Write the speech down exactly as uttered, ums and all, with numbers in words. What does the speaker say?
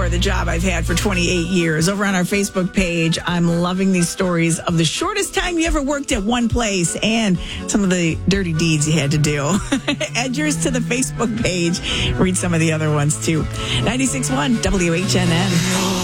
for the job I've had for twenty-eight years. Over on our Facebook page, I'm loving these stories of the shortest time you ever worked at one place and some of the dirty deeds you had to do. Add yours to the Facebook page. Read some of the other ones, too. ninety-six point one W H N N.